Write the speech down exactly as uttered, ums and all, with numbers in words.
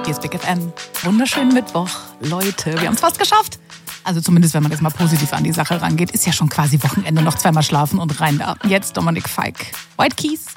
Hier ist Big F M. Wunderschönen Mittwoch, Leute. Wir haben es fast geschafft. Also zumindest, wenn man jetzt mal positiv an die Sache rangeht, ist ja schon quasi Wochenende, noch zweimal schlafen und rein da. Jetzt Dominik Fike. White Keys.